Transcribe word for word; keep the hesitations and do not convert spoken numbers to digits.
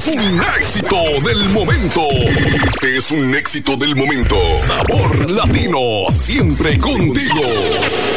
es un éxito del momento. Este es un éxito del momento. Sabor Latino, siempre contigo.